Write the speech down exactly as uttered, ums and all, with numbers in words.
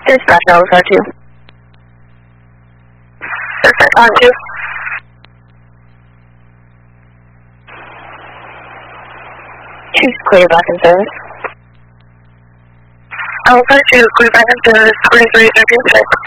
Dispatch Alpha two. Dispatch on two. Choose clear back in service. Alpha two, clear back in service, twenty-three thirty-six.